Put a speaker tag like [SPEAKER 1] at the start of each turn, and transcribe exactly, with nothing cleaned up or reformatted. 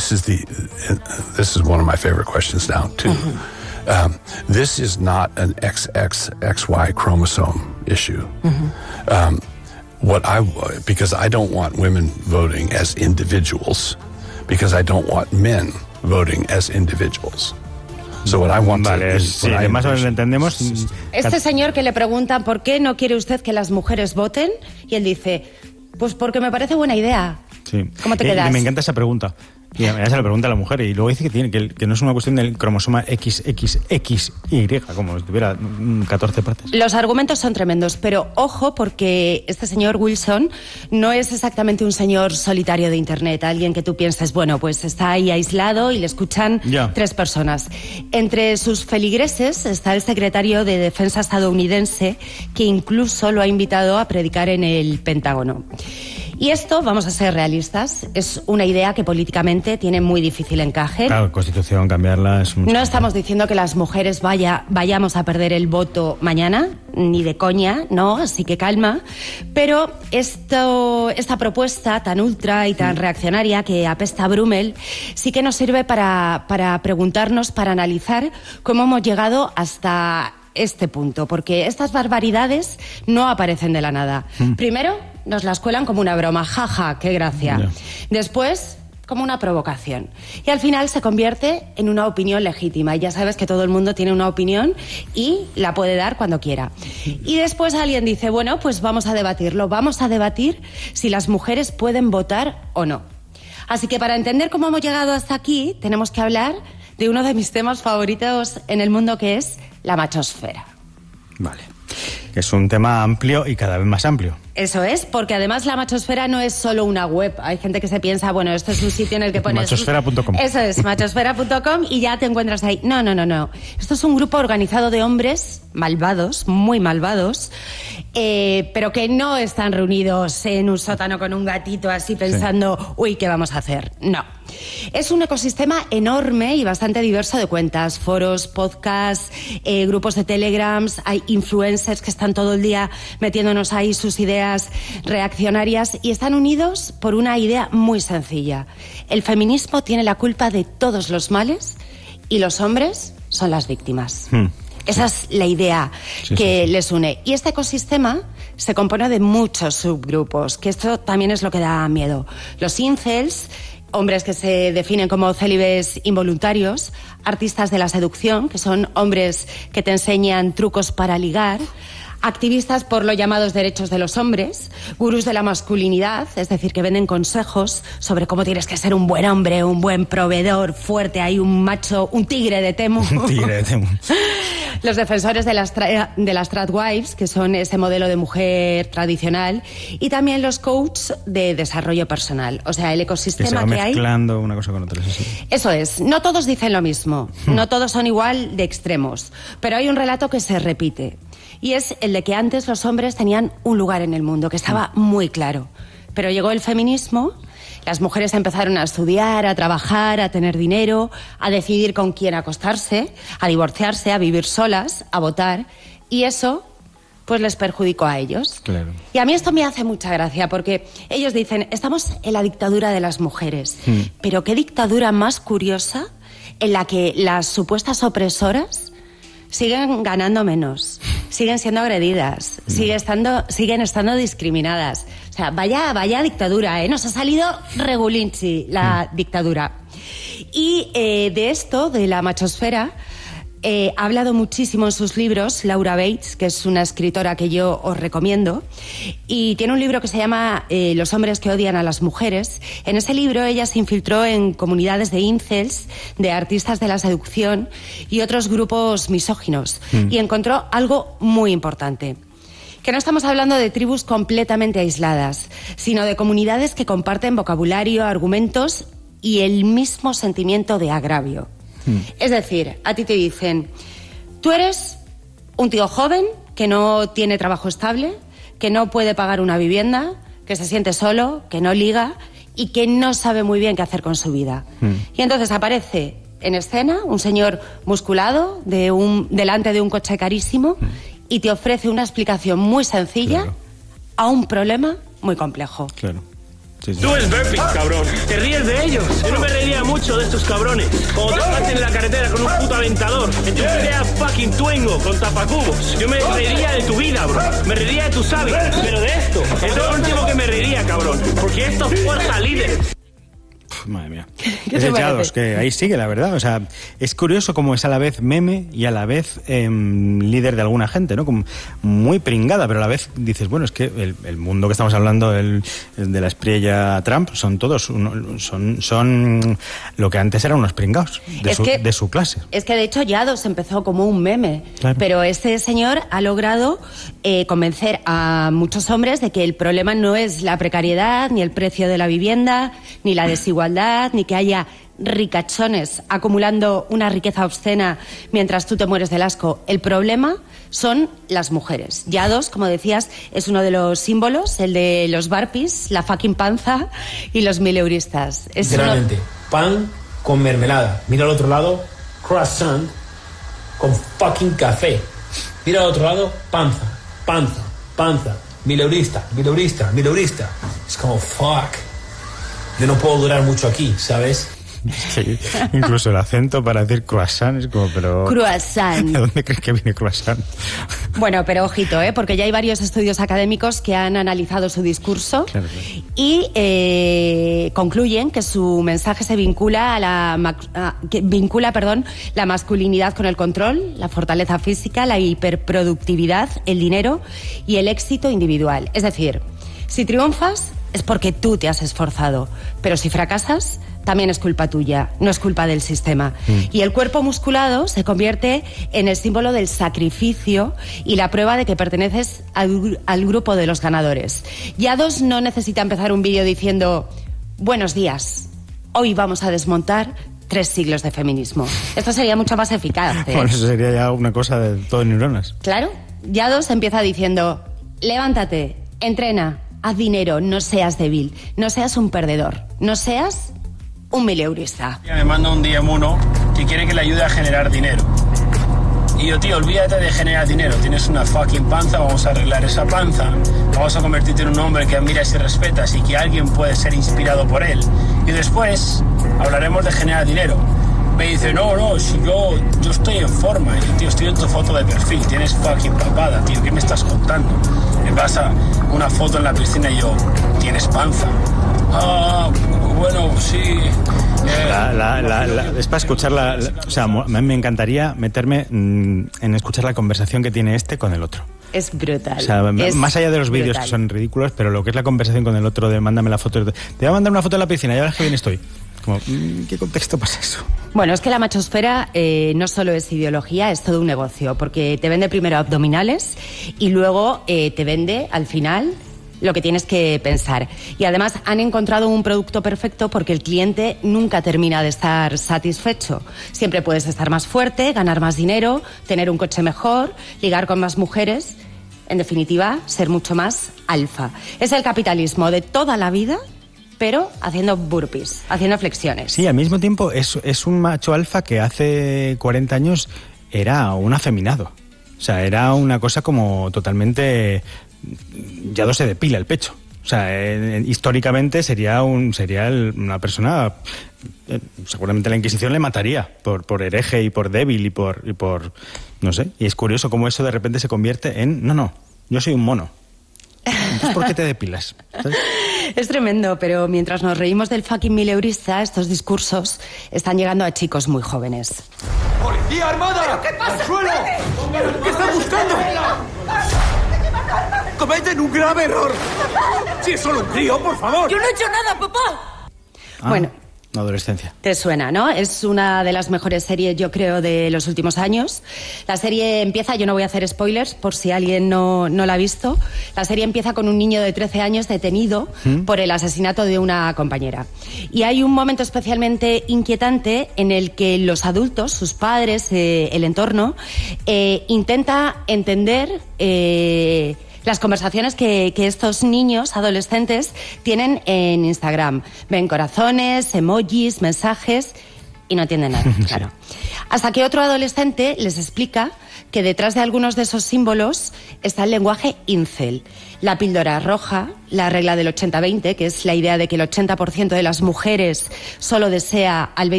[SPEAKER 1] this is the this is one of my favorite questions now too. Mm-hmm. Um, this is not an X X X Y chromosome issue. Mm-hmm. Um, what I because I don't want women voting as individuals, because I don't want men voting as individuals. So what I want
[SPEAKER 2] vale,
[SPEAKER 1] to,
[SPEAKER 2] sí, que más o menos lo entendemos.
[SPEAKER 3] Este señor que le preguntan por qué no quiere usted que las mujeres voten, y él dice, pues porque me parece buena idea.
[SPEAKER 2] Sí.
[SPEAKER 3] ¿Cómo te
[SPEAKER 2] eh,
[SPEAKER 3] quedas?
[SPEAKER 2] Me encanta esa pregunta. Y ya se lo pregunta a la mujer y luego dice que tiene que, que no es una cuestión del cromosoma equis equis equis y, como si tuviera catorce partes.
[SPEAKER 3] Los argumentos son tremendos, pero ojo, porque este señor Wilson no es exactamente un señor solitario de Internet, alguien que tú pienses, bueno, pues está ahí aislado y le escuchan
[SPEAKER 2] ya.
[SPEAKER 3] tres personas. Entre sus feligreses está el secretario de Defensa estadounidense, que incluso lo ha invitado a predicar en el Pentágono. Y esto, vamos a ser realistas, es una idea que políticamente tiene muy difícil encaje.
[SPEAKER 2] Claro, Constitución, cambiarla es mucho.
[SPEAKER 3] No estamos diciendo que las mujeres vaya, vayamos a perder el voto mañana, ni de coña, ¿no? Así que calma. Pero esto, esta propuesta tan ultra y tan reaccionaria que apesta a Brummel sí que nos sirve para, para preguntarnos, para analizar cómo hemos llegado hasta este punto, porque estas barbaridades no aparecen de la nada. Mm. Primero, nos las cuelan como una broma, jaja, qué gracia. Yeah. Después, como una provocación. Y al final se convierte en una opinión legítima. Y ya sabes que todo el mundo tiene una opinión y la puede dar cuando quiera. Y después alguien dice, bueno, pues vamos a debatirlo. Vamos a debatir si las mujeres pueden votar o no. Así que para entender cómo hemos llegado hasta aquí, tenemos que hablar de uno de mis temas favoritos en el mundo, que es la machosfera.
[SPEAKER 2] Vale. Es un tema amplio y cada vez más amplio.
[SPEAKER 3] Eso es, porque además la machosfera no es solo una web. Hay gente que se piensa, bueno, esto es un sitio en el que pones...
[SPEAKER 2] machosfera punto com.
[SPEAKER 3] Eso es, machosfera punto com y ya te encuentras ahí. No, no, no, no. Esto es un grupo organizado de hombres malvados, muy malvados, eh, pero que no están reunidos en un sótano con un gatito así pensando, sí. uy, ¿qué vamos a hacer? No. Es un ecosistema enorme y bastante diverso de cuentas, foros, podcasts, eh, grupos de telegrams, hay influencers que están todo el día metiéndonos ahí sus ideas reaccionarias y están unidos por una idea muy sencilla. El feminismo tiene la culpa de todos los males y los hombres son las víctimas. Hmm. Esa es la idea sí, que sí, sí. les une. Y este ecosistema se compone de muchos subgrupos, que esto también es lo que da miedo. Los incels, hombres que se definen como célibes involuntarios, artistas de la seducción, que son hombres que te enseñan trucos para ligar, activistas por los llamados derechos de los hombres, gurús de la masculinidad, es decir, que venden consejos sobre cómo tienes que ser un buen hombre, un buen proveedor, fuerte, hay un macho, un tigre de Temu.
[SPEAKER 2] Un tigre de Temu.
[SPEAKER 3] Los defensores de las, tra- de las tradwives, que son ese modelo de mujer tradicional, y también los coaches de desarrollo personal. O sea, el ecosistema que,
[SPEAKER 2] se va
[SPEAKER 3] que hay...
[SPEAKER 2] mezclando una cosa con otra. Sí, sí.
[SPEAKER 3] Eso es. No todos dicen lo mismo. No todos son igual de extremos. Pero hay un relato que se repite. Y es el de que antes los hombres tenían un lugar en el mundo, que estaba muy claro. Pero llegó el feminismo, las mujeres empezaron a estudiar, a trabajar, a tener dinero, a decidir con quién acostarse, a divorciarse, a vivir solas, a votar. Y eso, pues les perjudicó a ellos.
[SPEAKER 2] Claro.
[SPEAKER 3] Y a mí esto me hace mucha gracia, porque ellos dicen, estamos en la dictadura de las mujeres. Hmm. Pero qué dictadura más curiosa en la que las supuestas opresoras siguen ganando menos, siguen siendo agredidas, mm. sigue estando, siguen estando discriminadas. O sea, vaya, vaya dictadura, ¿eh? Nos ha salido regulinchi la mm. dictadura. Y eh, de esto, de la machosfera, eh, ha hablado muchísimo en sus libros Laura Bates, que es una escritora que yo os recomiendo, y tiene un libro que se llama eh, Los hombres que odian a las mujeres. En ese libro ella se infiltró en comunidades de incels, de artistas de la seducción y otros grupos misóginos, mm. y encontró algo muy importante. Que no estamos hablando de tribus completamente aisladas, sino de comunidades que comparten vocabulario, argumentos y el mismo sentimiento de agravio. Es decir, a ti te dicen, tú eres un tío joven que no tiene trabajo estable, que no puede pagar una vivienda, que se siente solo, que no liga y que no sabe muy bien qué hacer con su vida. Mm. Y entonces aparece en escena un señor musculado de un, delante de un coche carísimo mm. y te ofrece una explicación muy sencilla claro. a un problema muy complejo.
[SPEAKER 2] Claro. Sí, sí.
[SPEAKER 4] Tú eres burpee, cabrón. Te ríes de ellos. Yo no me reiría mucho de estos cabrones. Cuando te pasen en la carretera con un puto aventador. En tu idea fucking tuengo con tapacubos. Yo me reiría de tu vida, bro. Me reiría de tus hábitos. Pero de esto, es lo último que me reiría, cabrón. Porque esto forja líderes.
[SPEAKER 2] Madre mía. Es de Yados, que ahí sigue, la verdad. O sea, es curioso cómo es a la vez meme y a la vez eh, líder de alguna gente, ¿no? Como muy pringada, pero a la vez dices, bueno, es que el, el mundo que estamos hablando, el, el de la Espriella Trump, son todos, uno, son, son lo que antes eran unos pringados de, su, que, de su clase.
[SPEAKER 3] Es que de hecho Yados empezó como un meme, claro. Pero este señor ha logrado eh, convencer a muchos hombres de que el problema no es la precariedad, ni el precio de la vivienda, ni la desigualdad, ni que haya ricachones acumulando una riqueza obscena mientras tú te mueres del asco. El problema son las mujeres. Yados, como decías, es uno de los símbolos, el de los burpees, la fucking panza y los mileuristas. Es
[SPEAKER 5] Literalmente,
[SPEAKER 3] uno...
[SPEAKER 5] pan con mermelada. Mira al otro lado, croissant con fucking café. Mira al otro lado, panza, panza, panza, mileurista, mileurista, mileurista. Es como, fuck. Yo no puedo durar mucho aquí, ¿sabes?
[SPEAKER 2] Sí, incluso el acento para decir croissant es como, pero...
[SPEAKER 3] Croissant.
[SPEAKER 2] ¿De dónde crees que viene croissant?
[SPEAKER 3] Bueno, pero ojito, ¿eh? Porque ya hay varios estudios académicos que han analizado su discurso, claro, claro. y eh, concluyen que su mensaje se vincula a la a, que vincula, perdón, la masculinidad con el control, la fortaleza física, la hiperproductividad, el dinero y el éxito individual. Es decir, si triunfas es porque tú te has esforzado, pero si fracasas también es culpa tuya, no es culpa del sistema. Mm. Y el cuerpo musculado se convierte en el símbolo del sacrificio y la prueba de que perteneces al, al grupo de los ganadores. Yados no necesita empezar un vídeo diciendo buenos días, hoy vamos a desmontar tres siglos de feminismo. Esto sería mucho más eficaz, ¿eh?
[SPEAKER 2] Bueno, eso sería ya una cosa de todo neuronas.
[SPEAKER 3] Claro, Yados empieza diciendo levántate, entrena, haz dinero, no seas débil, no seas un perdedor, no seas un mileurista.
[SPEAKER 4] Me manda un D M uno que quiere que le ayude a generar dinero. Y yo, tío, olvídate de generar dinero. Tienes una fucking panza, vamos a arreglar esa panza. Vamos a convertirte en un hombre que admiras y respetas y que alguien puede ser inspirado por él. Y después hablaremos de generar dinero. Me dice, no, no, si yo, yo estoy en forma. Y yo, tío, estoy en tu foto de perfil. Tienes fucking papada, tío. ¿Qué me estás contando? Me pasa una foto en la piscina y yo, tienes panza. Ah, bueno, sí. Eh,
[SPEAKER 2] la, la, la, la, es para escuchar la, la... O sea, me encantaría meterme mmm, en escuchar la conversación que tiene este con el otro.
[SPEAKER 3] Es brutal.
[SPEAKER 2] O sea,
[SPEAKER 3] es
[SPEAKER 2] más allá de los vídeos
[SPEAKER 3] brutal.
[SPEAKER 2] que son ridículos, pero lo que es la conversación con el otro de mándame la foto. Te voy a mandar una foto de la piscina, ya verás que bien estoy. Como, ¿en qué contexto pasa eso?
[SPEAKER 3] Bueno, es que la machosfera eh, no solo es ideología, es todo un negocio, porque te vende primero abdominales y luego eh, te vende, al final, lo que tienes que pensar. Y además han encontrado un producto perfecto porque el cliente nunca termina de estar satisfecho. Siempre puedes estar más fuerte, ganar más dinero, tener un coche mejor, ligar con más mujeres. En definitiva, ser mucho más alfa. Es el capitalismo de toda la vida, pero haciendo burpees, haciendo flexiones.
[SPEAKER 2] Sí, al mismo tiempo es, es un macho alfa que hace cuarenta años era un afeminado. O sea, era una cosa como totalmente... Ya no se depila el pecho. O sea, eh, históricamente sería un sería el, una persona... Eh, seguramente la Inquisición le mataría por, por hereje y por débil y por, y por... No sé. Y es curioso cómo eso de repente se convierte en... No, no, yo soy un mono. Entonces, ¿por qué te depilas? ¿Sabes?
[SPEAKER 3] Es tremendo, pero mientras nos reímos del fucking mileurista, estos discursos están llegando a chicos muy jóvenes.
[SPEAKER 6] ¡Policía armada!
[SPEAKER 7] ¿Pero qué pasa?
[SPEAKER 6] ¡Al suelo! ¿Qué están buscando? ¡Cometen un grave error! ¡Si es solo un crío, por favor!
[SPEAKER 7] ¡Yo no he hecho nada, papá!
[SPEAKER 2] Ah,
[SPEAKER 3] bueno...
[SPEAKER 2] La adolescencia.
[SPEAKER 3] Te suena, ¿no? Es una de las mejores series, yo creo, de los últimos años. La serie empieza, yo no voy a hacer spoilers por si alguien no, no la ha visto. La serie empieza con un niño de trece años detenido ¿Mm? por el asesinato de una compañera. Y hay un momento especialmente inquietante en el que los adultos, sus padres, eh, el entorno, eh, intenta entender... Eh, las conversaciones que, que estos niños, adolescentes, tienen en Instagram. Ven corazones, emojis, mensajes y no entienden nada, claro. Hasta que otro adolescente les explica que detrás de algunos de esos símbolos está el lenguaje incel. La píldora roja, la regla del ochenta veinte, que es la idea de que el ochenta por ciento de las mujeres solo desea al